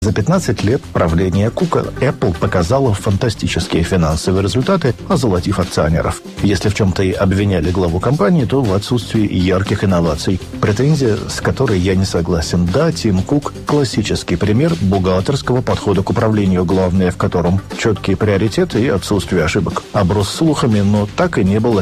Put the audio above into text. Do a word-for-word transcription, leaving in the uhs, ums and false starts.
За пятнадцать лет правления Кука Apple показала фантастические финансовые результаты, озолотив акционеров. Если в чем-то и обвиняли главу компании, то в отсутствии ярких инноваций. Претензия, с которой я не согласен. Да, Тим Кук – классический пример бухгалтерского подхода к управлению, главное в котором четкие приоритеты и отсутствие ошибок. Оброс слухами, но так и не был